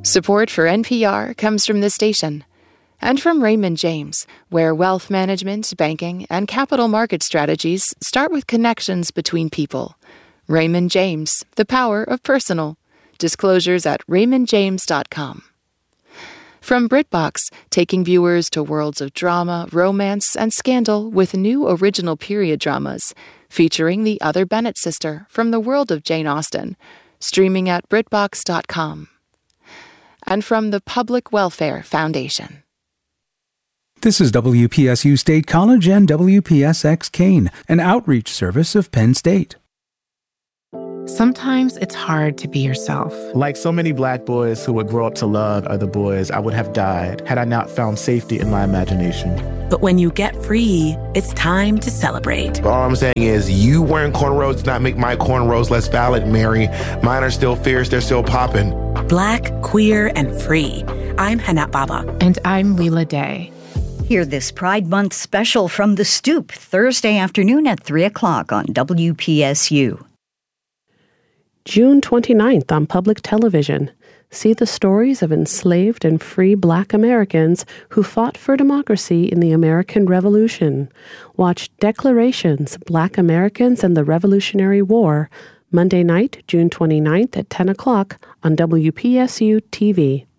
Support for NPR comes from this station and from Raymond James, where wealth management, banking, and capital market strategies start with connections between people. Raymond James, the power of personal. Disclosures at raymondjames.com. From BritBox, taking viewers to worlds of drama, romance, and scandal with new original period dramas, featuring the Other Bennett sister from the world of Jane Austen, streaming at BritBox.com. And from the Public Welfare Foundation. This is WPSU State College and WPSX Kane, an outreach service of Penn State. Sometimes it's hard to be yourself. Like so many Black boys who would grow up to love other boys, I would have died had I not found safety in my imagination. But when you get free, it's time to celebrate. All I'm saying is you wearing cornrows does not make my cornrows less valid, Mary. Mine are still fierce, they're still popping. Black, queer, and free. I'm Hanat Baba. And I'm Leela Day. Hear this Pride Month special from The Stoop, Thursday afternoon at 3 o'clock on WPSU. June 29th on public television. See the stories of enslaved and free Black Americans who fought for democracy in the American Revolution. Watch Declarations, Black Americans and the Revolutionary War, Monday night, June 29th at 10 o'clock on WPSU TV.